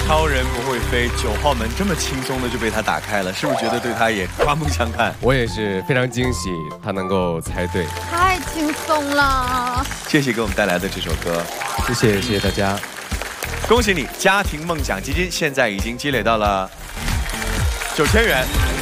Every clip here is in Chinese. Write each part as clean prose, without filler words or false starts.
超人不会飞，9号门这么轻松的就被他打开了，是不是觉得对他也刮目相看？ 我也是非常惊喜，他能够猜对， 太轻松了。 谢谢给我们带来的这首歌， 谢谢大家， 恭喜你，家庭梦想基金现在已经积累到了9000元。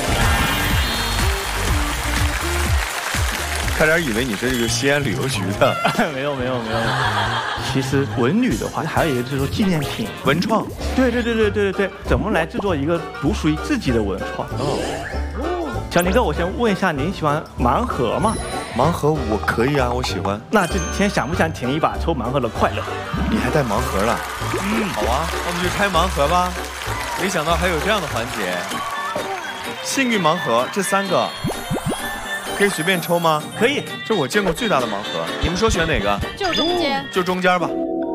差点以为你是这个西安旅游局的。 没有。其实文旅的话，还有一个就是说纪念品、 文创。 对，怎么来制作一个独属于自己的文创？小林哥，我先问一下，您喜欢盲盒吗？ 盲盒我可以啊，我喜欢。 那这几天想不想体验一把抽盲盒的快乐？ 你还带盲盒了？好啊，那我们就开盲盒吧。没想到还有这样的环节。幸运盲盒这3个可以随便抽吗？ 可以， 这是我见过最大的盲盒。你们说选哪个？ 就中间。 就中间吧。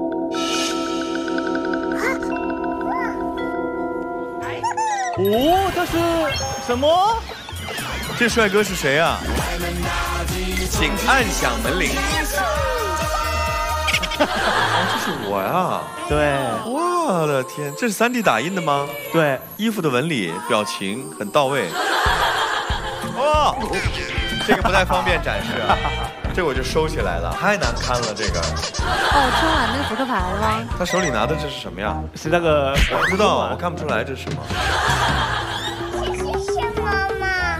哦，这是什么？ 这帅哥是谁啊？请按响门铃。这是我呀。 对。 我的天，这是3D 打印的吗？ 对， 衣服的纹理、表情很到位。哇，这个不太方便展示啊，这我就收起来了，太难看了这个。 哦，春晚那个扑克牌吗？ 他手里拿的这是什么呀？ 是那个， 我不知道，我看不出来这是什么。 谢谢妈妈。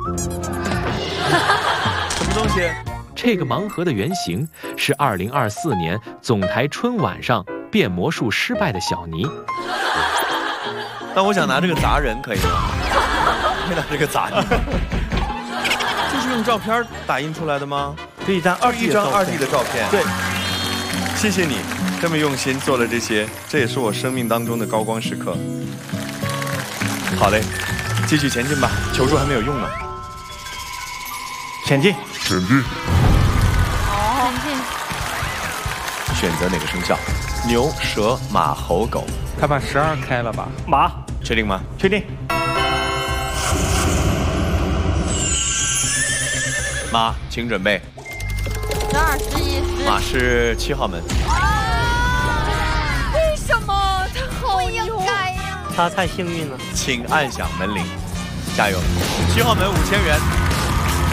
什么东西？ 这个盲盒的原型是2024年总台春晚上变魔术失败的小尼。 那我想拿这个砸人可以吗？拿这个砸你。就是用照片打印出来的吗？ 这一张2D 的照片。 对， 谢谢你这么用心做了这些，这也是我生命当中的高光时刻。好嘞，继续前进吧，求助还没有用呢。 前进。 前进。 选择哪个生肖？牛、蛇、马、猴、狗。 他把12开了吧？ 马， 确定吗？ 确定。 马，请准备。 12、11、10。 马是7号门。 为什么他好牛？ 他太幸运了。 请按响门铃，加油！7号门5000元。